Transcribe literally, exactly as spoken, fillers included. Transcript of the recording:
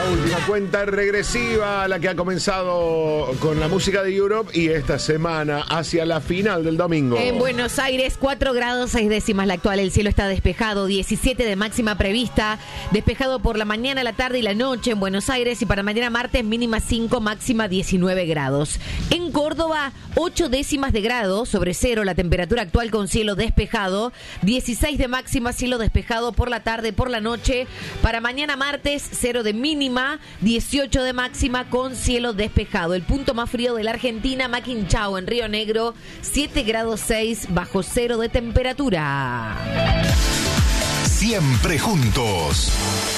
última cuenta regresiva, la que ha comenzado con la música de Europe y esta semana hacia la final del domingo. En Buenos Aires, cuatro grados seis décimas la actual. El cielo está despejado, diecisiete de máxima prevista. Despejado por la mañana, la tarde y la noche en Buenos Aires. Y para mañana martes, mínima cinco, máxima diecinueve grados. En Córdoba, ocho décimas de grado sobre cero. La temperatura actual con cielo despejado. dieciséis de máxima, cielo despejado por la tarde, por la noche. Para mañana martes, cero de mínima, dieciocho de máxima con cielo despejado. El punto más frío de la Argentina, Maquinchao, en Río Negro, siete grados seis bajo cero de temperatura. Siempre juntos.